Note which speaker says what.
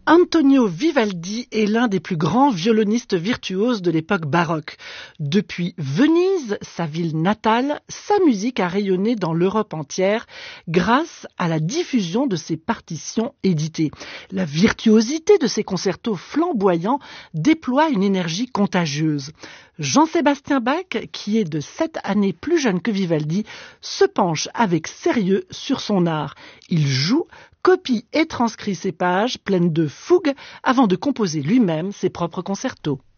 Speaker 1: Antonio Vivaldi est l'un des plus grands violonistes virtuoses de l'époque baroque. Depuis Venise, sa ville natale, sa musique a rayonné dans l'Europe entière grâce à la diffusion de ses partitions éditées. La virtuosité de ses concertos flamboyants déploie une énergie contagieuse. Jean-Sébastien Bach, qui est de 7 années plus jeune que Vivaldi, se penche avec sérieux sur son art. Il joue, copie et transcrit ses pages pleines de fougue avant de composer lui-même ses propres concertos.